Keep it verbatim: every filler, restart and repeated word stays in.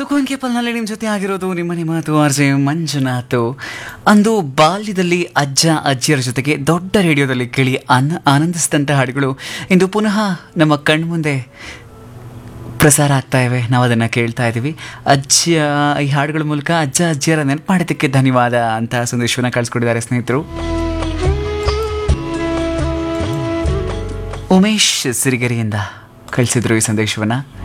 ಸುಖೋನ್ ಕೇಪಲ್ನಲ್ಲಿ ನಿಮ್ಮ ಜೊತೆ ಆಗಿರೋದು ನಿಮ್ಮ ನಿಮ್ಮ ಮಾತು ಆರ್ ಜೆ ಮಂಜುನಾಥ್. ಅಂದು ಬಾಲ್ಯದಲ್ಲಿ ಅಜ್ಜ ಅಜ್ಜಿಯರ ಜೊತೆಗೆ ದೊಡ್ಡ ರೇಡಿಯೋದಲ್ಲಿ ಕೇಳಿ ಅನ ಆನಂದಿಸಿದಂಥ ಹಾಡುಗಳು ಇಂದು ಪುನಃ ನಮ್ಮ ಕಣ್ಮುಂದೆ ಪ್ರಸಾರ ಆಗ್ತಾ ಇವೆ. ನಾವು ಅದನ್ನು ಕೇಳ್ತಾ ಇದ್ದೀವಿ. ಅಜ್ಜ ಈ ಹಾಡುಗಳ ಮೂಲಕ ಅಜ್ಜ ಅಜ್ಜಿಯರ ನೆನಪು ಮಾಡೋದಕ್ಕೆ ಧನ್ಯವಾದ ಅಂತ ಸಂದೇಶವನ್ನು ಕಳಿಸ್ಕೊಟ್ಟಿದ್ದಾರೆ ಸ್ನೇಹಿತರು. ಉಮೇಶ್ ಸಿರಿಗೆರೆಯಿಂದ ಕಳಿಸಿದ್ರು ಈ ಸಂದೇಶವನ್ನು.